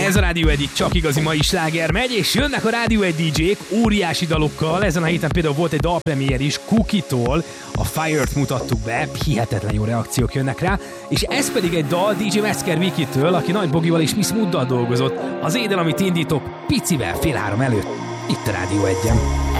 Ez a Rádió egyik csak igazi mai sláger megy, és jönnek a Rádió egy DJ-k óriási dalokkal. Ezen a héten például volt egy dalpremiér is, Cookie-tól, a Fire-t mutattuk be, hihetetlen jó reakciók jönnek rá, és ez pedig egy dal DJ Metzger Viki-től, aki Nagy Bogival és Miss Mooddal dolgozott, az Éden, amit indítok, picivel 2:30 előtt, itt a Rádió 1-en.